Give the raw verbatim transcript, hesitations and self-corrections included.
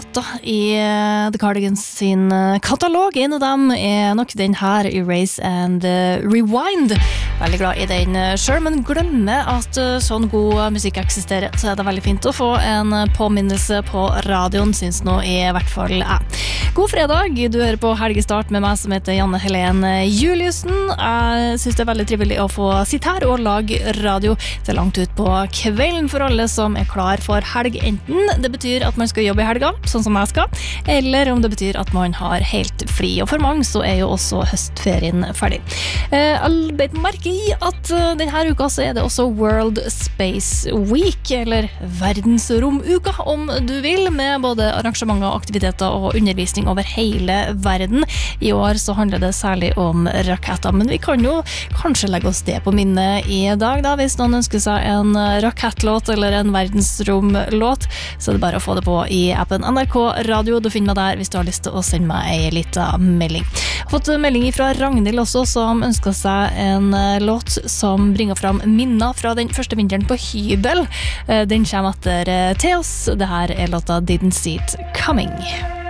skatter i The Cardigans sin katalog. En av dem er nok den her, Erase and Rewind. Veldig glad i den selv, men glemmer at sånn god musikk eksisterer, så er det veldig fint å få en påminnelse på radioen, synes nå i hvert fall jeg. God fredag, du hører på Helgestart med meg som heter Janne Helene Juliussen. Jeg synes det er veldig trivelig å få sitte her og lage radio til langt ut på kvelden for alle som er klar for helg. Enten det betyr at man skal jobbe i helga, sånn som jeg skal, eller om det betyr at man har helt fri. Og for mange så er jo også høstferien ferdig. Jeg bet merke i at denne uka så er det også World Space Week, eller verdensromuka om du vil, med både arrangementer, aktiviteter og undervisning over hele verden. I år så handler det særlig om raketter, men vi kan jo kanskje legge oss det på minnet i dag da, hvis noen ønsker seg en rakettlåt eller en verdensromlåt, så er det bare å få det på i appen N R K Radio. Du finner meg der hvis du har lyst til å sende meg en liten melding. Jeg har fått melding fra Ragnhild også, som ønsker seg en låt som bringer fram minner fra den første vinteren på hybel. Den kommer etter til oss. Det her er låta Didn't See It Coming.